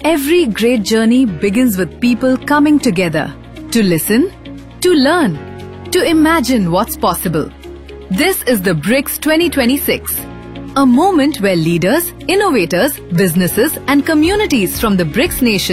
Every great journey begins with people coming together to listen, to learn, to imagine what's possible. This is the BRICS 2026, a moment where leaders, innovators, businesses and communities from the BRICS nations